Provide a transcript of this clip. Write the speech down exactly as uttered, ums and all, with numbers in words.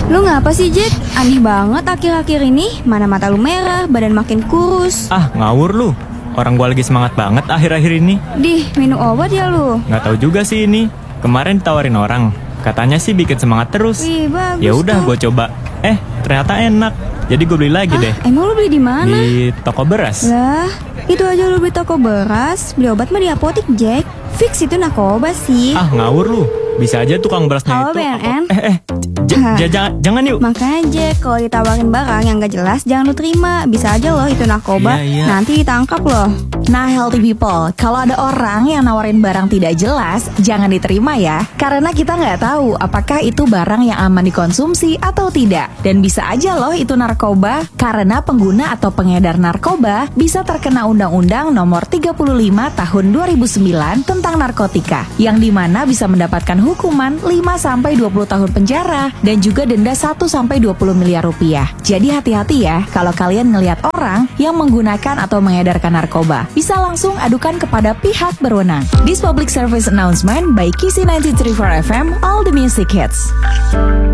Lu ngapa sih, Jack? Aneh banget akhir-akhir ini. Mana mata lu merah, badan makin kurus. Ah, ngawur lu. Orang gua lagi semangat banget akhir-akhir ini. Dih, minum obat ya lu? Nggak tahu juga sih ini. Kemarin ditawarin orang. Katanya sih bikin semangat terus. Wih, bagus. Ya udah, tuh. gua coba. Eh, ternyata enak. Jadi gue beli lagi Ah, deh. emang lu beli di mana? Di toko beras. Lah, itu aja lu beli toko beras. Beli obat mah di apotik, Jack. Fix itu narkoba sih. Ah, ngawur lu. Bisa aja tukang berasnya Halo, itu. B N N. apa- Eh, eh. J- Hah. j- jangan, jangan yuk. Makanya Jack, kalau ditawarin barang yang gak jelas, jangan lu terima. Bisa aja loh itu narkoba. Iya, iya. Nanti ditangkap loh. Nah, healthy people, kalau ada orang yang nawarin barang tidak jelas, jangan diterima ya. Karena kita nggak tahu apakah itu barang yang aman dikonsumsi atau tidak. Dan bisa aja loh itu narkoba, karena pengguna atau pengedar narkoba bisa terkena Undang-Undang Nomor tiga puluh lima Tahun dua ribu sembilan tentang narkotika, yang dimana bisa mendapatkan hukuman lima sampai dua puluh tahun penjara dan juga denda satu sampai dua puluh miliar rupiah. Jadi hati-hati ya kalau kalian ngelihat orang yang menggunakan atau mengedarkan narkoba. Bisa langsung adukan kepada pihak berwenang. This public service announcement by Kisi sembilan tiga empat F M, all the music hits.